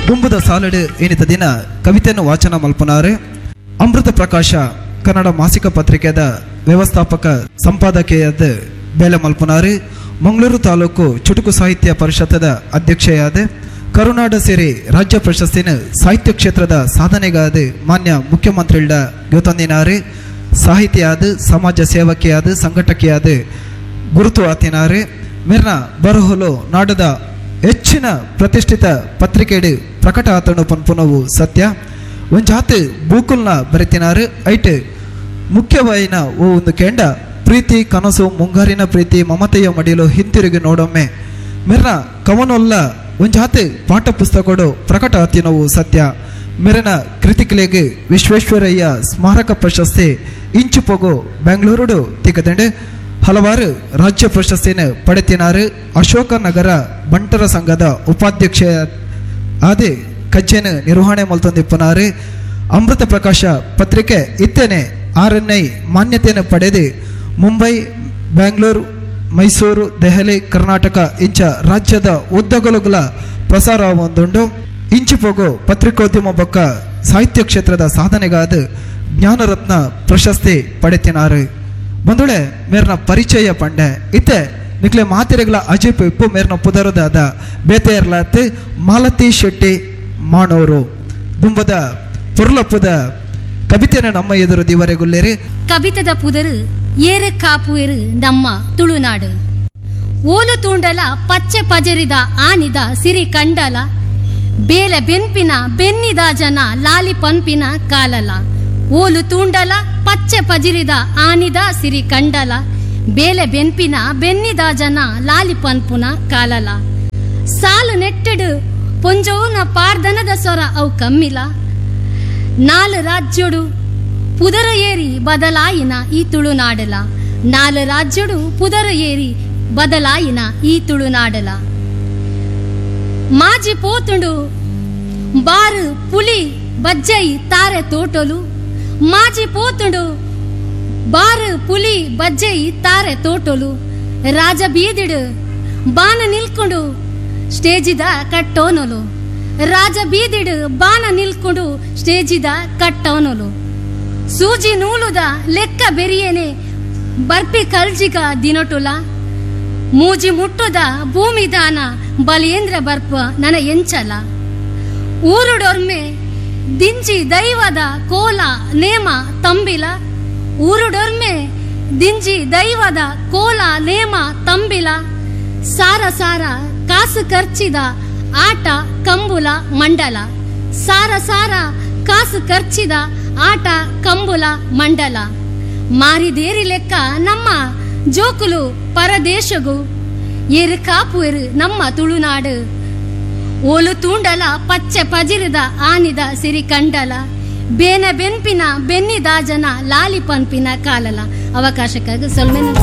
ದುಂಬುದ ಸಾಲಡು ಏನಿತ ದಿನ ಕವಿತೆಯನ್ನು ವಾಚನ ಮಲ್ಪನಾರೆ. ಅಮೃತ ಪ್ರಕಾಶ ಕನ್ನಡ ಮಾಸಿಕ ಪತ್ರಿಕೆದ ವ್ಯವಸ್ಥಾಪಕ ಸಂಪಾದಕೀಯದ ಬೇಲೆ ಮಲ್ಪನಾರೆ. ಮಂಗಳೂರು ತಾಲೂಕು ಚುಟುಕು ಸಾಹಿತ್ಯ ಪರಿಷತ್ತದ ಅಧ್ಯಕ್ಷೆಯಾದ ಕರುನಾಡ ಸೇರಿ ರಾಜ್ಯ ಪ್ರಶಸ್ತಿನ ಸಾಹಿತ್ಯ ಕ್ಷೇತ್ರದ ಸಾಧನೆಗಾದ ಮಾನ್ಯ ಮುಖ್ಯಮಂತ್ರಿಗಳ ಗೆತಂದಿನಾರೆ. ಸಾಹಿತಿಯಾದ ಸಮಾಜ ಸೇವಕಿಯಾದ ಸಂಘಟಕಿಯಾದ ಗುರುತು ಆತಿನಾರೆ. ಮಿರ್ನ ಬರಹಲು ನಾಡದ ಹೆಚ್ಚಿನ ಪ್ರತಿಷ್ಠಿತ ಪತ್ರಿಕೆಡು ಪ್ರಕಟ ಆತನು ಪನ್ಪುನವು ಸತ್ಯ. ಒಂಜಾತ್ ಬೂಕುಲ್ನ ಬರೆತಿನಾರು ಐಟ್ ಮುಖ್ಯವಾಯಿನ ಓ ಒಂದು ಕೆಂಡ ಪ್ರೀತಿ ಕನಸು ಮುಂಗಾರಿನ ಪ್ರೀತಿ ಮಮತೆಯ ಮಡಿಲು ಹಿಂತಿರುಗಿ ನೋಡೊಮ್ಮೆ. ಮಿರ್ನ ಕವನೊಲ್ಲ ಒಂಜಾತ್ ಪಾಠ ಪುಸ್ತಕಗಳು ಪ್ರಕಟ ಆತಿನವು ಸತ್ಯ. ಮಿರನ ಕೃತಿಕಲೆಗೆ ವಿಶ್ವೇಶ್ವರಯ್ಯ ಸ್ಮಾರಕ ಪ್ರಶಸ್ತಿ ಇಂಚು ಪೊಗು ಬೆಂಗಳೂರು ತಿಕ್ಕದಂಡೆ ಹಲವಾರು ರಾಜ್ಯ ಪ್ರಶಸ್ತಿನ ಪಡೆತಿನಾರು. ಅಶೋಕ ನಗರ ಬಂಟರ ಸಂಘದ ಉಪಾಧ್ಯಕ್ಷ ಆದಿ ಕಜ್ಜೆನ ನಿರ್ವಹಣೆ ಮಲ್ತೊಂದಿಪ್ಪನಾರು. ಅಮೃತ ಪ್ರಕಾಶ ಪತ್ರಿಕೆ ಇತ್ತೇನೆ 6ನೇ ಮಾನ್ಯತೆಯನ್ನು ಪಡೆದು ಮುಂಬೈ, ಬೆಂಗಳೂರು, ಮೈಸೂರು, ದೆಹಲಿ, ಕರ್ನಾಟಕ ಇಂಚ ರಾಜ್ಯದ ಉದ್ದಗಲುಗಳ ಪ್ರಸಾರ ಹೊಂದುಂಡು. ಇಂಚು ಪೊಗು ಪತ್ರಿಕೋದ್ಯಮ ಬೊಕ್ಕ ಸಾಹಿತ್ಯ ಕ್ಷೇತ್ರದ ಸಾಧನೆಗಾದ ಜ್ಞಾನರತ್ನ ಪ್ರಶಸ್ತಿ ಪಡೆತಿನಾರು. ಬಂದುಳೆ ಮೇರ್ನ ಪರಿಚಯ ಪಂಡೆ ಇತ್ತೆ ನಿಕ್ಲೆ ಮಾತಿರೆಗಳ ಅಜಿಪ್ ಇಪ್ಪು ಮೇರ್ನ ಪುದರದಾದ ಬೇತೆಯರ್ಲಾತ್ ಮಾಲತಿ ಶೆಟ್ಟಿ ಮಾಣೋರು ದುಂಬದ ಪುರ್ಲಪ್ಪುದ ಕವಿತೆನ ನಮ್ಮ ಎದುರು ದಿವರೆಗುಲ್ಲೇರಿ. ಕವಿತದ ಪುದರು ಏರು ಕಾಪುವೆರು ನಮ್ಮ ತುಳುನಾಡು. ಓಲು ತೂಂಡಲ ಪಚ್ಚೆ ಪಜರಿದ ಆನಿದ ಸಿರಿ ಕಂಡಲ ಬೇಲೆ ಬೆನ್ಪಿನ ಬೆನ್ನಿದ ಜನ ಲಾಲಿ ಪನ್ಪಿನ ಕಾಲಲ. ಓಲು ತೂಂಡಲ ಪಚ್ಚೆ ಪಜಿರಿದ ಆನಿದ ಸಿರಿ ಕಂಡಲ ಬೇಲೆ ಬೆನ್ಪಿನ ಬೆನ್ನಿದ ಜನ ಲಾಲಿ ಪನ್ಪುನ ಕಾಲಲ. ಸಾಲು ನೆಟ್ಟಡು ಪೊಂಜೋನ ಪಾರ್ದನದ ಸ್ವರ ಅವು ಕಮ್ಮಿಲ. 4 ರಾಜ್ಯಡು ಪುದರ ಏರಿ ಬದಲಾಯಿನ ಈ ತುಳುನಾಡಲ. 4 ರಾಜ್ಯಡು ಪುದರ ಏರಿ ಬದಲಾಯಿನ ಈ ತುಳುನಾಡಲ. ಮಾಜಿ ಪೋತುಂಡು ಬಾರು ಪುಲಿ ಬಜ್ಜೈ ತಾರೆ ತೋಟಲು. ಮಾಜಿ ಪೋತುಂಡು ಬಾರು ಪುಲಿ ಬಜ್ಜೈ ತಾರೆ ತೋಟಲು. ರಾಜ ಬೀದಿಡು ಬಾನ ನಿಲ್ಕೊಂಡು ಸ್ಟೇಜಿದ ಕಟ್ಟೋನಲು. ರಾಜ ಬೀದಿಡು ಬಾನ ನಿಲ್ಕೊಂಡು ಸ್ಟೇಜಿದ ಕಟ್ಟೋನಲು. ಸೂಜಿ ನೂಲುದ ಲೆಕ್ಕ ಬೆರಿಯೇನೆ ಬರ್ಪಿ ಕಲ್ಜಿಗ ದಿನಟುಲ. ಮೂಜಿ ಮುಟ್ಟುದ ಭೂಮಿದಾನ ಬಲಿಯೇಂದ್ರ ಬರ್ಪ ನನ ಎಂಚಲ. ಊರುಡೊರ್ಮೆ ದಿಂಜಿ ದೈವದ ಕೋಲ ನೇಮ ತಂಬಿಲ. ಊರುಡೊರ್ಮೆ ದಿಂಜಿ ದೈವದ ಕೋಲ ನೇಮ ತಂಬಿಲ. ಸಾರ ಸಾರ ಕಾಸು ಖರ್ಚಿದ ಆಟ ಕಂಬುಲ ಮಂಡಲ. ಸಾರ ಸಾರ ಕಾಸು ಖರ್ಚಿದ ಆಟ ಕಂಬುಲ ಮಂಡಲ. ಮಾರಿದೇರಿ ಲೆಕ್ಕ ನಮ್ಮ ಜೋಕುಲು ಪರದೇಶಗು ಏರು ಕಾಪುವೆರು ನಮ್ಮ ತುಳುನಾಡು. ಓಲು ತೂಂಡಲ ಪಚ್ಚೆ ಪಜಿರಿದ ಆನಿದ ಸಿರಿ ಕಂಡಲ ಬೇನೆ ಬೆನ್ಪಿನ ಬೆನ್ನಿದ ಜನ ಲಾಲಿ ಪನ್ಪಿನ ಕಾಲಲ. ಅವಕಾಶಕ್ಕಾಗಿ ಸೊಲ್ಮೆನ